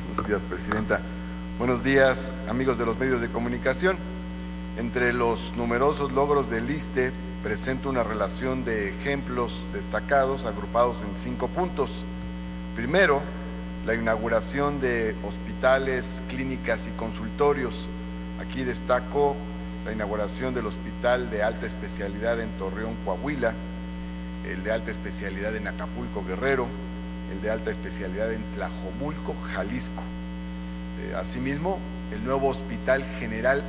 Buenos días, Presidenta. Buenos días, amigos de los medios de comunicación. Entre los numerosos logros del ISSSTE, presento una relación de ejemplos destacados agrupados en 5 puntos. Primero, la inauguración de hospitales, clínicas y consultorios. Aquí destaco la inauguración del Hospital de Alta Especialidad en Torreón, Coahuila, el de Alta Especialidad en Acapulco, Guerrero, el de Alta Especialidad en Tlajomulco, Jalisco. Asimismo, el nuevo Hospital General